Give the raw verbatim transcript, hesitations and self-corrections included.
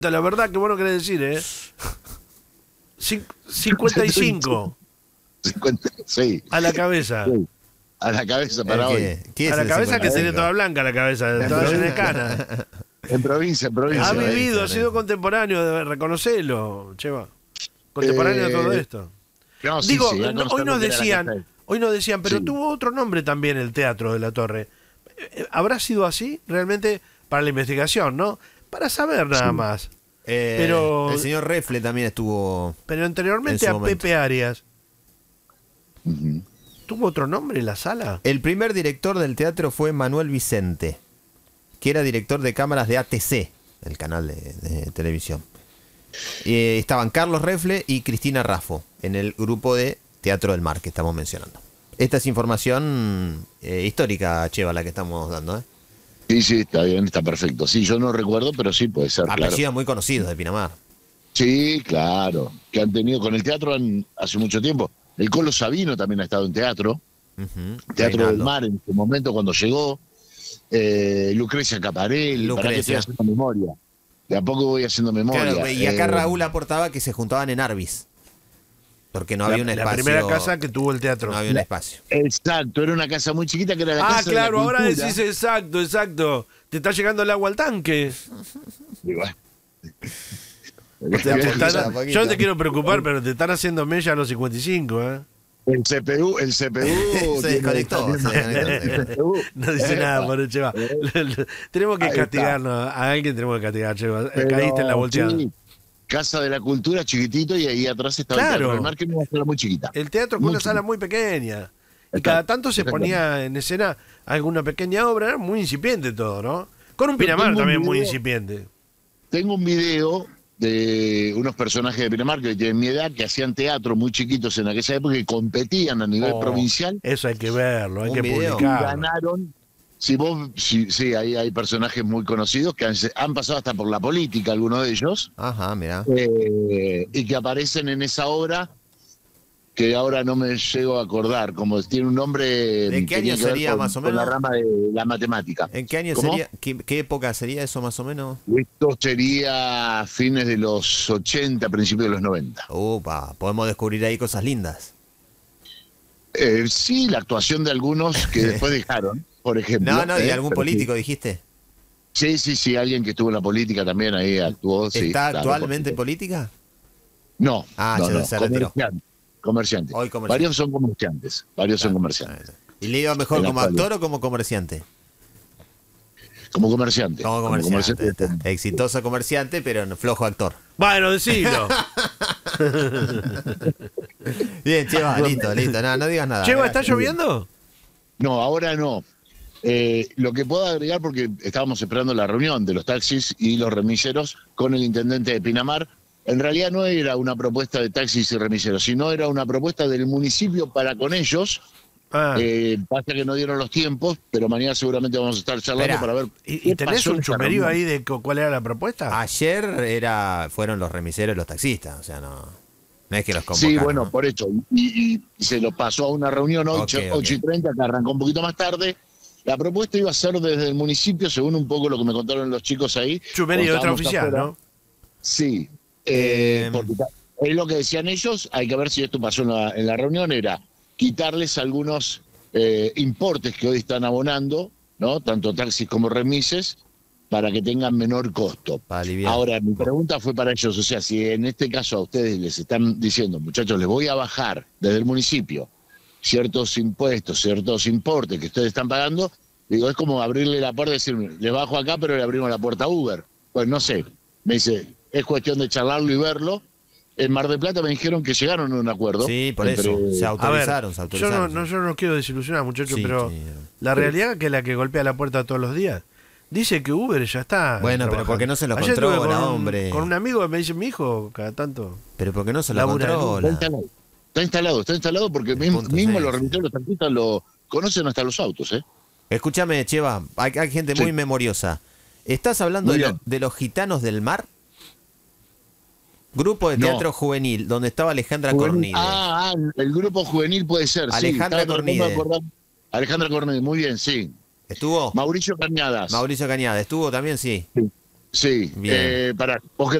La verdad, que bueno querés decir, ¿eh? Cin- cincuenta y cinco. cincuenta, sí. A la cabeza. Sí. A la cabeza para ¿El hoy. qué? ¿Qué es A la el cabeza que cincuenta y sería cinco? toda blanca la cabeza, toda llena de canas. En provincia, en provincia. Ha provincia, vivido, ha provincia. sido contemporáneo, debe reconocerlo, Cheva. Contemporáneo de todo Eh, esto. No, sí, Digo, sí, ya no, conozco hoy nos lo que era la decían, casa de- hoy nos decían, pero Sí. tuvo otro nombre también el Teatro de la Torre. Eh, ¿Habrá sido así realmente para la investigación, no? Para saber nada Sí. más. Eh, Pero- el señor Refle también estuvo. Pero anteriormente En su a momento. Pepe Arias, Ujú. ¿tuvo otro nombre en la sala? El primer director del teatro fue Manuel Vicente, que era director de cámaras de A T C, el canal de, de televisión. Eh, estaban Carlos Refle y Cristina Raffo en el grupo de Teatro del Mar que estamos mencionando. Esta es información eh, histórica, Cheva, la que estamos dando, ¿eh? Sí, sí, está bien, está perfecto. Sí, yo no recuerdo, pero sí puede ser, claro. Apellidos muy conocidos de Pinamar. Sí, claro. Que han tenido con el teatro han- hace mucho tiempo. El Colo Sabino también ha estado en teatro. Ujú. Teatro del Reinaldo. Mar en su momento cuando llegó. Eh, Lucrecia Caparelli. Para que Lucrecia. estoy haciendo memoria. De a poco voy haciendo memoria. Claro, y acá Eh, Raúl aportaba que se juntaban en Arbis. Porque no La, había un la espacio. primera casa que tuvo el teatro. No había un espacio. Exacto, era una casa muy chiquita que era la Ah, casa claro, de la ahora cultura. decís exacto, exacto. Te está llegando el agua al tanque. Y bueno. Te están- poquito. yo no te quiero preocupar, pero te están haciendo mella a los cincuenta y cinco, ¿eh? El C P U, el C P U Se tiene- desconectó, se desconectó. el C P U. No dice Eh, nada, por Cheva. Tenemos que Ahí está. castigarnos. A alguien tenemos que castigar, Cheva. pero Caíste en la volteada. sí, Casa de la Cultura chiquitito y ahí atrás estaba Claro. el Teatro del Mar, que era una sala muy chiquita. El teatro con Muy una sala chiquita. muy pequeña. Y Exacto, cada tanto se exactamente. ponía en escena alguna pequeña obra, era muy incipiente todo, ¿no? Con un Yo Pinamar tengo un también muy video- incipiente. Tengo un video de unos personajes de Pinamar que tienen mi edad, que hacían teatro muy chiquitos en aquella época y competían a nivel Oh, provincial Eso hay que verlo, hay Un que video. y publicarlo. ganaron. Si vos, si, sí, ahí hay personajes muy conocidos que han, han pasado hasta por la política, algunos de ellos, Ajá, mira. eh, y que aparecen en esa obra que ahora no me llego a acordar, como tiene un nombre. ¿De qué que año tiene que ver sería, con- más o con la menos? rama de la matemática. ¿En qué año ¿Cómo? sería? ¿Qué, qué época sería eso más o menos? Esto sería fines de los ochenta, principios de los noventa. Upa, podemos descubrir ahí cosas lindas. Eh, sí, la actuación de algunos que después dejaron, por ejemplo. No, no, ¿y ¿eh? algún Pero político dijiste? Sí, sí, sí, alguien que estuvo en la política también ahí actuó. Sí, ¿Está claro, actualmente en por política? supuesto. No, Ah, no, se- no, se retiró. comerciante, comerciante. Hoy comerciante. Varios son comerciantes, varios son comerciantes. ¿Y le iba mejor En la como actualidad. actor o como comerciante? Como comerciante. Como comerciante. está. comerciante. Exitoso comerciante, pero no- flojo actor. Bueno, decilo. Bien, Cheva, listo, listo. No, no digas nada. Cheva, ¿está Gracias. lloviendo? No, ahora no. Eh, lo que puedo agregar, porque estábamos esperando la reunión de los taxis y los remiseros con el intendente de Pinamar, en realidad no era una propuesta de taxis y remiseros, sino era una propuesta del municipio para con ellos. Ah, Eh, pasa que no dieron los tiempos, pero mañana seguramente vamos a estar charlando Esperá. para ver. ¿Y, y qué tenés pasó en un esa chumerío reunión. ahí de cu- cuál era la propuesta? Ayer era, fueron los remiseros y los taxistas, o sea, no, no es que los Sí, convocaron. bueno, ¿no? por eso. Y, y se lo pasó a una reunión hoy, Ok, ocho y ok. treinta, que arrancó un poquito más tarde. La propuesta iba a ser desde el municipio, según un poco lo que me contaron los chicos ahí. Chumerío, otra Estábamos oficial, afuera. ¿no? Sí. eh, Eh, porque ta- es lo que decían ellos, hay que ver si esto pasó en la, en la reunión, era quitarles algunos eh, importes que hoy están abonando, ¿no? Tanto taxis como remises, para que tengan menor costo. Para aliviar. Ahora, mi pregunta fue para ellos, o sea, si en este caso a ustedes les están diciendo, muchachos, les voy a bajar desde el municipio ciertos impuestos, ciertos importes que ustedes están pagando, digo, es como abrirle la puerta y decir, les bajo acá, pero le abrimos la puerta a Uber. Pues no sé, me dice, es cuestión de charlarlo y verlo. En Mar del Plata me dijeron que llegaron a un acuerdo. Sí, por entre- eso. Se A ver, autorizaron, se yo no, autorizaron. no, yo no quiero desilusionar, muchachos, Sí, pero sí. la realidad que es la que golpea la puerta todos los días. Dice que Uber ya está. Bueno, pero trabajando. ¿por qué no se lo Ayer estuve controla, con un- hombre? Con un amigo que me dice, mi hijo, cada tanto. Pero ¿por qué no se lo Labura en Está controla? instalado, está instalado, está instalado porque mismo, punto mismo seis. los remitores, los taxistas lo conocen hasta los autos, ¿eh? Escúchame, Cheva, hay, hay gente Sí. muy memoriosa. ¿Estás hablando Muy de, lo- bien. de los Gitanos del Mar? Grupo de No. teatro juvenil, donde estaba Alejandra Juvenil. Cornide. Ah, ah, el grupo juvenil puede ser, Alejandra sí. estaba tratando de Cornide. acordar. Alejandra Cornide, muy bien, sí. ¿Estuvo? Mauricio Cañadas. Mauricio Cañada, ¿estuvo también? Sí. Sí, Bien. eh, para vos